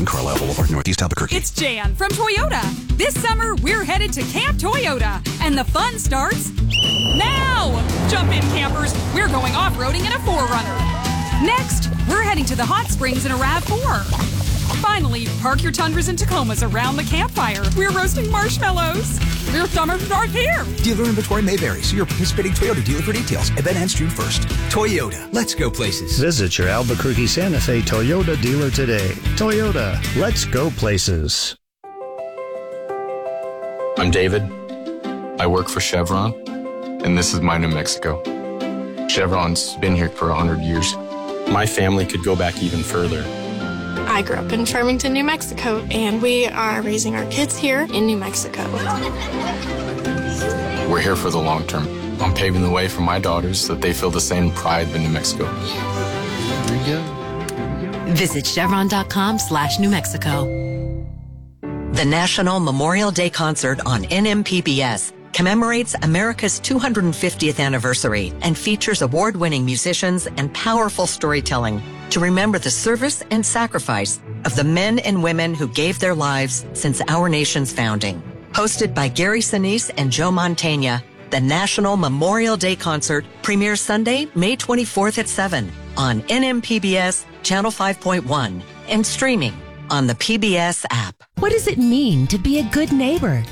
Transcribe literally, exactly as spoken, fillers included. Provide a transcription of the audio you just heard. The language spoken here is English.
Carlisle Boulevard, Northeast Albuquerque. It's Jan from Toyota. This summer, we're headed to Camp Toyota, and the fun starts now. Jump in, campers. We're going off-roading in a four runner. Next, we're heading to the hot springs in a RAV four. Finally, park your Tundras and Tacomas around the campfire. We're roasting marshmallows. Your summer starts here. Dealer inventory may vary. See your participating Toyota dealer for details. Event ends June first. Toyota. Let's go places. Visit your Albuquerque Santa Fe Toyota dealer today. Toyota. Let's go places. I'm David. I work for Chevron, and this is my New Mexico. Chevron's been here for one hundred years. My family could go back even further. I grew up in Farmington, New Mexico, and we are raising our kids here in New Mexico. We're here for the long term. I'm paving the way for my daughters so that they feel the same pride in New Mexico. There you go. Visit Chevron.com slash New Mexico. The National Memorial Day Concert on N M P B S commemorates America's two hundred fiftieth anniversary and features award-winning musicians and powerful storytelling to remember the service and sacrifice of the men and women who gave their lives since our nation's founding. Hosted by Gary Sinise and Joe Mantegna, the National Memorial Day Concert premieres Sunday, May twenty-fourth at seven on N M P B S Channel five point one and streaming on the P B S app. What does it mean to be a good neighbor?